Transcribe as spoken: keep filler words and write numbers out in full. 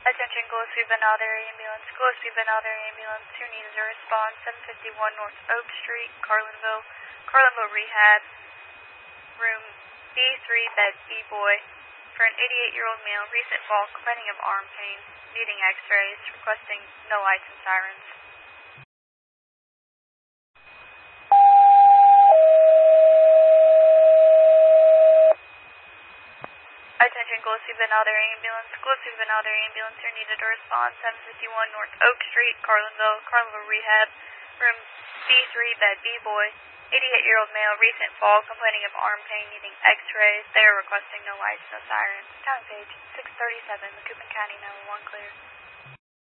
Attention Gillespie Benalder Ambulance. Gillespie Benalder Ambulance. Who needs a response? seven fifty-one North Oak Street, Carlinville. Carlinville Rehab. Room B three, bed B-boy. For an eighty-eight-year-old male, recent fall, complaining of arm pain, needing x-rays, requesting no lights and sirens. Attention Gillespie Benalder Ambulance. Gillespie Benalder Ambulance. Who needed a response? seven fifty-one North Oak Street, Carlinville. Carlinville Rehab. Room B three, bed B-boy. eighty-eight-year-old male, recent fall, complaining of arm pain, needing x-rays. They are requesting no lights, no sirens. Time page six thirty-seven, Macoupin County nine one one clear.